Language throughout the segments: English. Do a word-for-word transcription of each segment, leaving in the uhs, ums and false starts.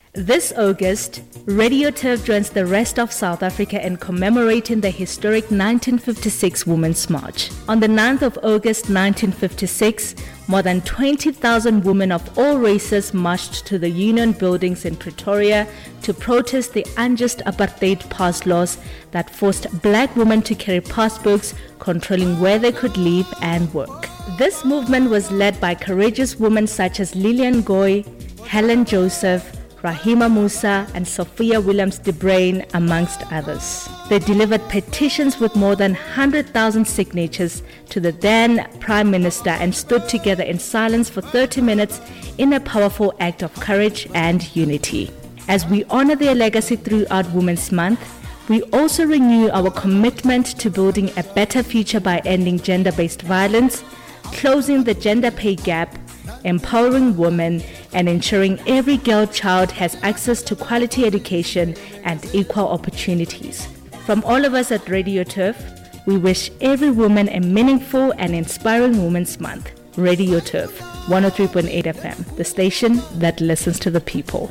This August, Radio Turf joins the rest of South Africa in commemorating the historic nineteen fifty-six Women's March. On the ninth of August nineteen fifty-six, more than twenty thousand women of all races marched to the Union buildings in Pretoria to protest the unjust apartheid pass laws that forced black women to carry passbooks controlling where they could live and work. This movement was led by courageous women such as Lillian Goy, Helen Joseph, Rahima Musa and Sophia Williams-De Bruyn, amongst others. They delivered petitions with more than one hundred thousand signatures to the then Prime Minister and stood together in silence for thirty minutes in a powerful act of courage and unity. As we honor their legacy throughout Women's Month, we also renew our commitment to building a better future by ending gender-based violence, closing the gender pay gap, empowering women, and ensuring every girl child has access to quality education and equal opportunities. From all of us at Radio Turf, we wish every woman a meaningful and inspiring Women's Month. Radio Turf, one oh three point eight F M, the station that listens to the people.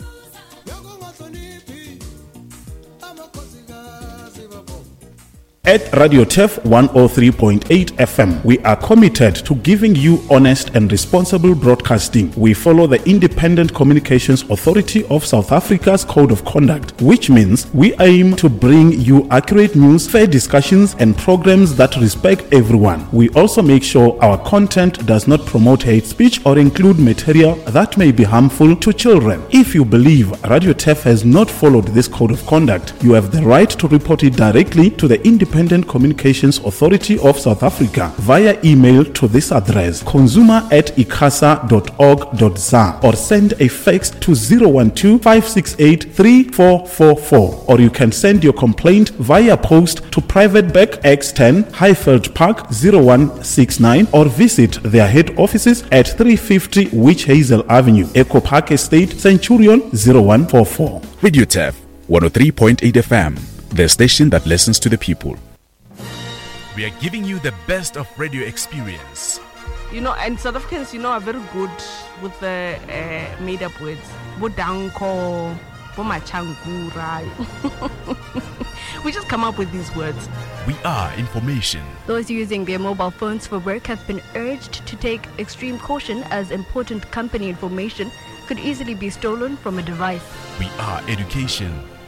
At Radio Turf one oh three point eight F M, we are committed to giving you honest and responsible broadcasting. We follow the Independent Communications Authority of South Africa's Code of Conduct, which means we aim to bring you accurate news, fair discussions, and programs that respect everyone. We also make sure our content does not promote hate speech or include material that may be harmful to children. If you believe Radio Turf has not followed this Code of Conduct, you have the right to report it directly to the Independent Independent Communications Authority of South Africa via email to this address consumer at icasa dot org dot za or send a fax to zero one two, five six eight, three four four four, or you can send your complaint via post to Private Bag X ten, Highfield Park zero one six nine, or visit their head offices at three fifty Witch Hazel Avenue, Echo Park Estate, Centurion zero one four four. Radio Turf one oh three point eight F M, the station that listens to the people. We are giving you the best of radio experience. You know, and South Africans, you know, are very good with the uh, made-up words. Bodanko, bomachangura. We just come up with these words. We are information. Those using their mobile phones for work have been urged to take extreme caution, as important company information could easily be stolen from a device. We are education.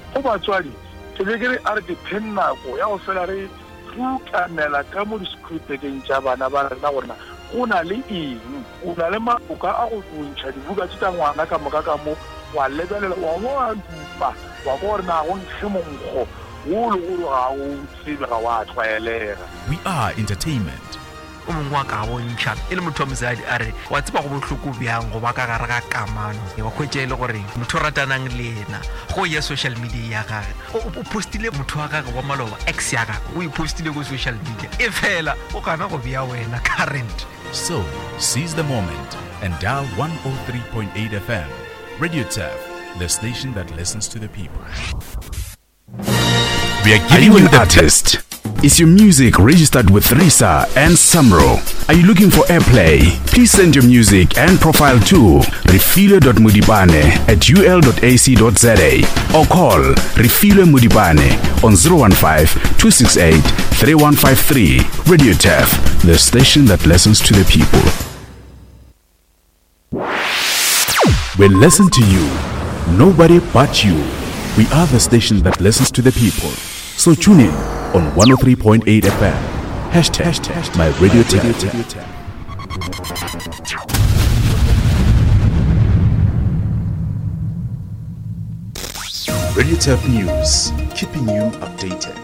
Fukanela ka mo discripting tsa bana ba rena bona una le eng una le maboka a go tsontšha dibuka tsa ngwana ka moka ka mo wa lebelela wa mo a dupa wa go rena go ntshimonggo wo le go ga o tsebe ga wa tshwaelega. We are entertainment. o mongwe ka bo ntšha e le motho wa mosadi a re wa tseba go bohloko bjang go ba ka gare ga kamano wa khwetša e le gore motho ratanang le ena go ya social media ya gagwe o postile motho wa gagwe wa maloba ex ya gagwe o ipostile go social media e fela o kana go bia wena current. So seize the moment and dial one oh three point eight F M. Radio Turf, the station that listens to the people. We are giving you, you the test. Is your music registered with RISA and Samro? Are you looking for airplay? Please send your music and profile to refilo dot mudibane at u l dot a c dot z a or call Refilo Mudibane on zero one five, two six eight, three one five three. Radio Turf, the station that listens to the people. We listen to you, nobody but you. We are the station that listens to the people. So tune in on one oh three point eight F M. Hashtag, Hashtag my Radio Turf. Radio Turf News, keeping you updated.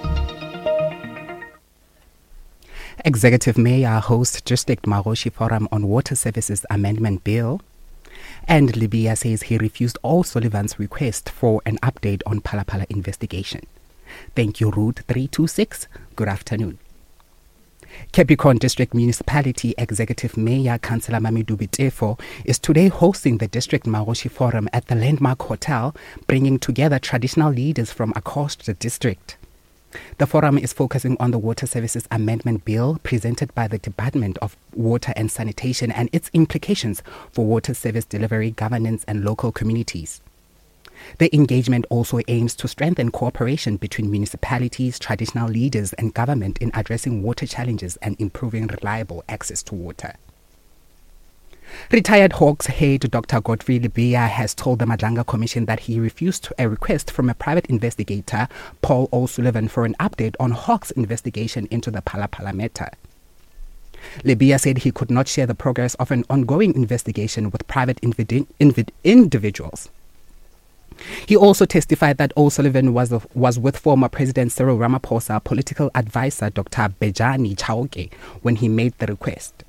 Executive Mayor hosts District Maroshi Forum on Water Services Amendment Bill. And Libya says he refused all Sullivan's request for an update on Phala Phala investigation. Thank you, Route three two six. Good afternoon. Capricorn District Municipality Executive Mayor Councillor Mamedu Bitefo is today hosting the District Maroshi Forum at the Landmark Hotel, bringing together traditional leaders from across the district. The forum is focusing on the Water Services Amendment Bill presented by the Department of Water and Sanitation and its implications for water service delivery, governance and local communities. The engagement also aims to strengthen cooperation between municipalities, traditional leaders and government in addressing water challenges and improving reliable access to water. Retired Hawks head Doctor Godfrey Lebeya has told the Madlanga Commission that he refused a request from a private investigator, Paul O'Sullivan, for an update on Hawks' investigation into the Phala Phala matter. Lebeya said he could not share the progress of an ongoing investigation with private invid- invid- individuals. He also testified that O'Sullivan was, was with former President Cyril Ramaphosa political advisor Doctor Bejani Chauke when he made the request.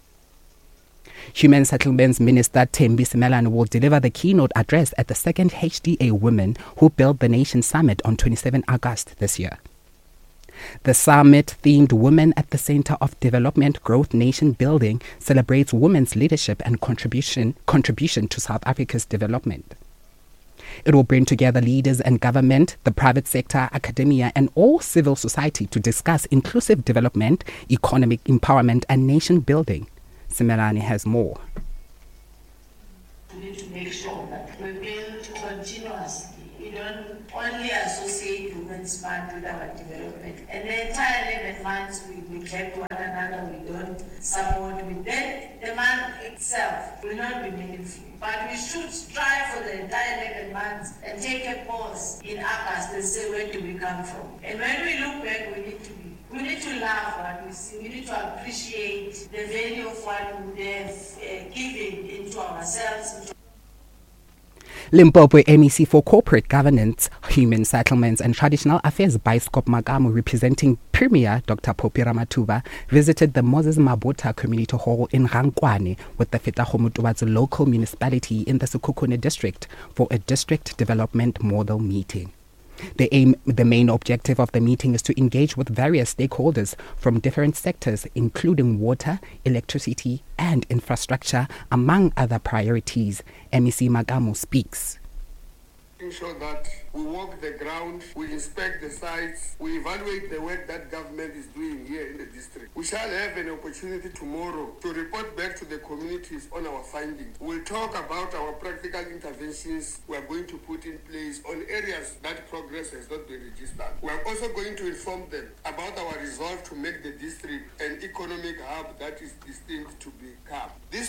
Human Settlements Minister Thembi Simelane will deliver the keynote address at the second H D A Women Who Built the Nation Summit on the twenty-seventh of August this year. The summit, themed Women at the Center of Development Growth Nation Building, celebrates women's leadership and contribution, contribution to South Africa's development. It will bring together leaders and government, the private sector, academia, and all civil society to discuss inclusive development, economic empowerment, and nation building. Simelane has more. We need to make sure that we build continuously. We don't only associate Women's Month with our development. And the entire eleven months we neglect one another, we don't support with them. The month itself will not be meaningful. But we should strive for the entire eleven months and take a pause in August and say, where do we come from? And when we look back, we need to be We need to love what we see. We need to appreciate the value of what we have uh, given into ourselves. Into Limpopo M E C for Corporate Governance, Human Settlements and Traditional Affairs Biskop Magamu, representing Premier Doctor Popi Ramathuba, visited the Moses Mabota Community Hall in Rankwane with the Fetahomutubatsi local municipality in the Sekhukhune district for a district development model meeting. The aim, the main objective of the meeting is to engage with various stakeholders from different sectors, including water, electricity, and infrastructure, among other priorities. M E C Magamu speaks. Ensure that we walk the ground, we inspect the sites, we evaluate the work that government is doing here in the district. We shall have an opportunity tomorrow to report back to the communities on our findings. We'll talk about our practical interventions we are going to put in place on areas that progress has not been registered. We are also going to inform them about our resolve to make the district an economic hub that is distinct to become. This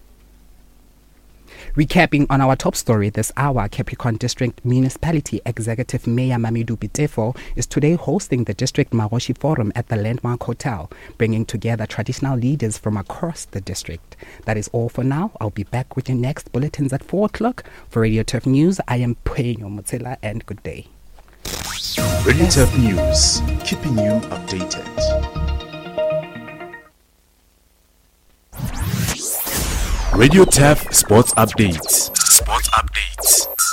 Recapping on our top story this hour, Capricorn District Municipality Executive Mayor Mamidou Bitefo is today hosting the District Maroshi Forum at the Landmark Hotel, bringing together traditional leaders from across the district. That is all for now. I'll be back with your next bulletins at four o'clock. For Radio Turf News, I am Phenyo Motsela, and good day. Radio Turf News, keeping you updated. Radio Turf Sports Updates. Sports Updates.